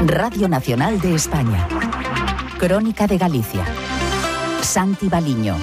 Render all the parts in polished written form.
Radio Nacional de España. Crónica de Galicia. Santi Baliño.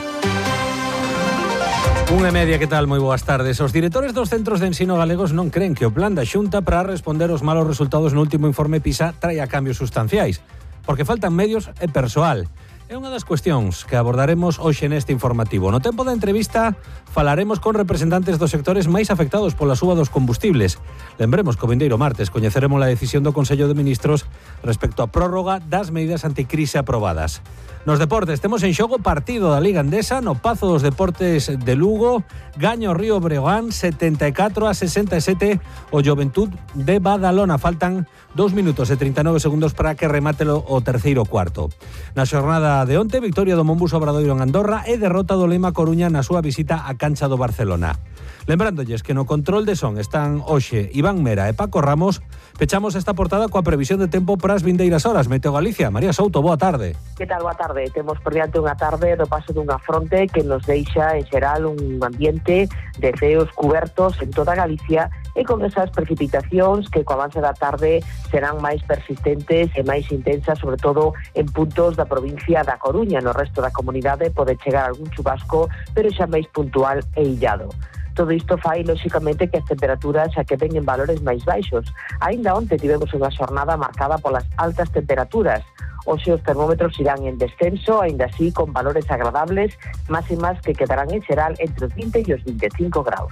1:30, que tal? Moi boas tardes. Os directores dos centros de ensino galegos non creen que o plan da Xunta para responder aos malos resultados no último informe PISA traia cambios sustanciais, porque faltan medios e persoal. É unha das cuestións que abordaremos hoxe neste informativo. No tempo da entrevista falaremos con representantes dos sectores máis afectados pola suba dos combustibles. Lembremos que o vindeiro martes coñeceremos a decisión do Consello de Ministros respecto á prórroga das medidas anticrise aprobadas. Nos deportes temos en xogo partido da Liga Endesa no Pazo dos Deportes de Lugo. Gaño Río Breogán 74-67 o Juventud de Badalona. Faltan 2 minutos e 39 segundos para que remate o terceiro cuarto. Na xornada de onte, victoria do Monbus Obradoiro en Andorra e derrota do Lema Coruña na súa visita á cancha do Barcelona. Lembrándoles que no control de son están hoxe Iván Mera e Paco Ramos. Pechamos esta portada coa previsión de tempo para as vindeiras horas. Meteo Galicia, María Souto, boa tarde. Que tal, boa tarde? Temos por diante unha tarde do paso dunha fronte que nos deixa en xeral un ambiente de ceos cubertos en toda Galicia e con esas precipitacións que co avance da tarde serán máis persistentes e máis intensas, sobre todo en puntos da provincia da Coruña. No resto da comunidade pode chegar algún chubasco, pero xa máis puntual e illado. Todo isto fai, lóxicamente, que as temperaturas xa queden en valores máis baixos. Aínda onte tivemos unha xornada marcada polas altas temperaturas. Hoxe os termómetros irán en descenso, aínda así con valores agradables, máximas que quedarán en xeral entre os 20 e os 25 graus.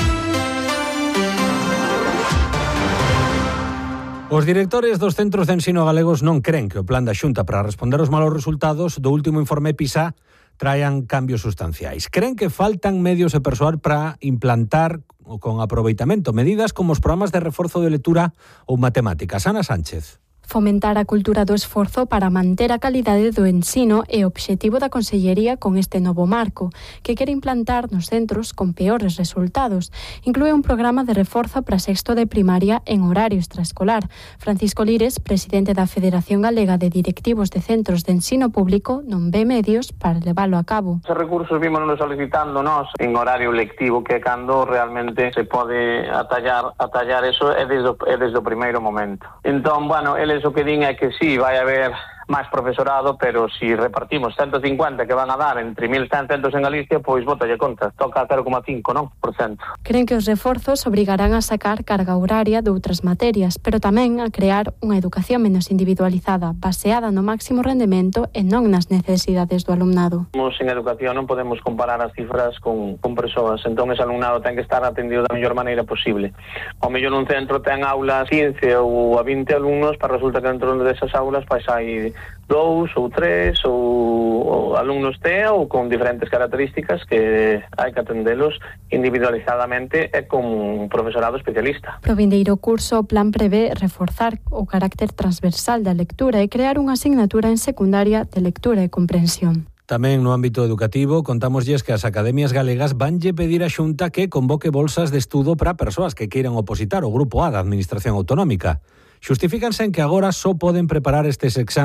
Os directores dos centros de ensino galegos non creen que o plan da Xunta para responder aos malos resultados do último informe PISA traian cambios sustanciais. Creen que faltan medios e persoal para implantar con aproveitamento medidas como os programas de reforzo de lectura ou matemáticas. Ana Sánchez. Fomentar a cultura do esforzo para manter a calidade do ensino é o obxectivo da Consellería con este novo marco, que quere implantar nos centros con peores resultados. Inclúe un programa de reforzo para sexto de primaria en horario extraescolar. Francisco Lires, presidente da Federación Galega de Directivos de Centros de Ensino Público, non ve medios para leválo a cabo. Os recursos vímonos solicitando nós en horario lectivo, que cando realmente se pode atallar eso é desde o primeiro momento. Entón, bueno, eles o que din é que sí, vai haber máis profesorado, pero si repartimos 150 que van a dar entre 1.100 centros en Galicia, pois bótalle conta, toca 0,5%, non? Creen que os reforzos obrigarán a sacar carga horaria de outras materias, pero tamén a crear unha educación menos individualizada, baseada no máximo rendemento e non nas necesidades do alumnado. En educación non podemos comparar as cifras con persoas, entón ese alumnado ten que estar atendido da mellor maneira posible. Ao mellor nun centro ten aulas 15 ou a 20 alumnos, para resulta que dentro desas aulas pois hai 2 ou 3 ou alumnos TEA ou con diferentes características que hai que atendelos individualizadamente e con un profesorado especialista. Pro vindeiro curso, o plan prevé reforzar o carácter transversal da lectura e crear unha asignatura en secundaria de lectura e comprensión. Tamén no ámbito educativo, contámoslles que as academias galegas vanlle pedir á Xunta que convoque bolsas de estudo para persoas que queiran opositar o Grupo A da Administración Autonómica. Xustifícanse en que agora só poden preparar estes exames